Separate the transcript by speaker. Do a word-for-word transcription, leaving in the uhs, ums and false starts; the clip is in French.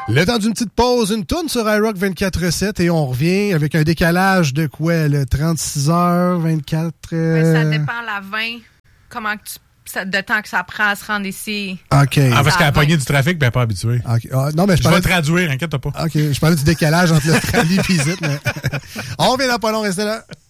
Speaker 1: Le temps d'une petite pause, une tourne sur iRock vingt-quatre sept et on revient avec un décalage de quoi, le trente-six heures, vingt-quatre... Euh...
Speaker 2: Ouais, ça dépend la vingt, comment que tu... Ça, de temps que ça prend à se rendre ici.
Speaker 1: OK.
Speaker 3: Ah, parce qu'elle a pogné du trafic, ben elle n'est pas habituée.
Speaker 1: Okay. Ah, non, mais je,
Speaker 3: je
Speaker 1: parlais...
Speaker 3: vais traduire, inquiète-toi pas.
Speaker 1: OK, je parlais du décalage entre l'Australie et ici, mais... On revient dans pas long, restez là.